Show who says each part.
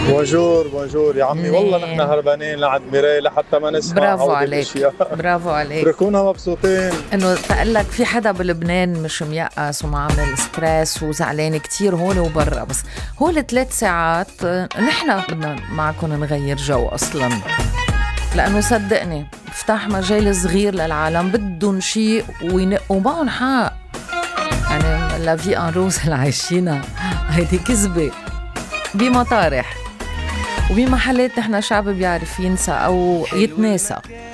Speaker 1: بونجور بونجور يا عمي، والله نحن
Speaker 2: منين؟
Speaker 1: هربانين لعند ميراي لحتى ما نسمع
Speaker 2: برافو
Speaker 1: هودي
Speaker 2: عليك،
Speaker 1: الاشياء.
Speaker 2: برافو عليك.
Speaker 1: بركونا مبسوطين.
Speaker 2: انه تقلك في حدا بلبنان مش ميقس ومعامل ستريس وزعلان كتير هون وبرا، بس هول 3 ساعات نحن بدنا معكم نغير جو اصلا، لانه صدقني افتح مجال صغير للعالم بدهم شيء وينقوا معهم حق. يعني لا في ان روز اللي عايشينها هيدي كذبه بمطارح وبمحلات نحن شعب بيعرف ينسى او يتناسى.